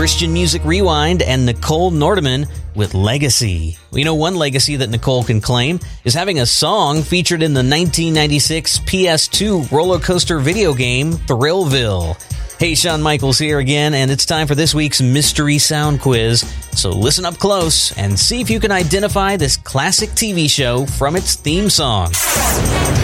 Christian Music Rewind, and Nicole Nordeman with Legacy. We know one legacy that Nicole can claim is having a song featured in the 1996 PS2 roller coaster video game, Thrillville. Hey, Shawn Michaels here again, and it's time for this week's Mystery Sound Quiz. So listen up close and see if you can identify this classic TV show from its theme song.